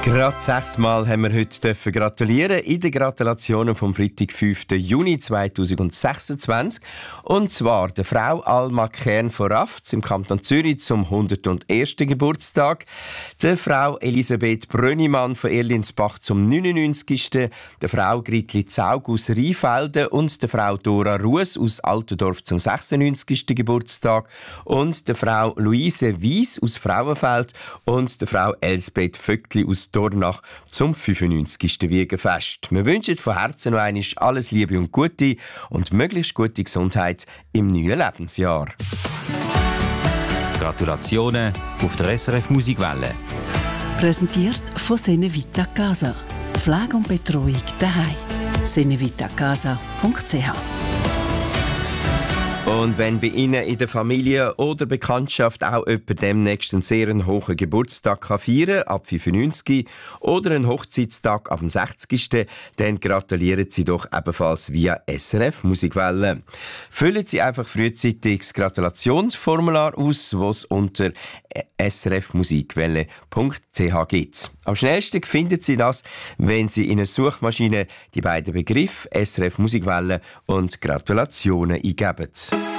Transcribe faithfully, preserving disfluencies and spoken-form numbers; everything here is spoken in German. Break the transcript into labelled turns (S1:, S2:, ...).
S1: Gerade sechsmal haben wir heute dürfen gratulieren in den Gratulationen vom Freitag, fünften Juni zweitausendsechsundzwanzig. Und zwar der Frau Alma Kern von Rafts im Kanton Zürich zum hundertersten Geburtstag, der Frau Elisabeth Brönnimann von Erlinsbach zum neunundneunzigsten der Frau Gritli Zaug aus Rheinfelden und der Frau Dora Rues aus Altendorf zum sechsundneunzigsten Geburtstag und der Frau Luise Wies aus Frauenfeld und der Frau Elsbeth Vöckli aus Dornach zum fünfundneunzigsten Wiegenfest. Wir wünschen von Herzen noch einmal alles Liebe und Gute und möglichst gute Gesundheit im neuen Lebensjahr.
S2: Gratulationen auf der S R F Musikwelle.
S3: Präsentiert von Senevita Casa. Pflege und Betreuung daheim. senevitacasa punkt c h.
S1: Und wenn bei Ihnen in der Familie oder Bekanntschaft auch jemand demnächst einen sehr hohen Geburtstag kann feiern kann, ab fünfundneunzig, oder einen Hochzeitstag ab dem sechzigsten, dann gratulieren Sie doch ebenfalls via S R F Musikwelle. Füllen Sie einfach frühzeitig das Gratulationsformular aus, das es unter s r f musikwelle punkt c h gibt. Am schnellsten finden Sie das, wenn Sie in eine Suchmaschine die beiden Begriffe S R F Musikwelle und Gratulationen eingeben.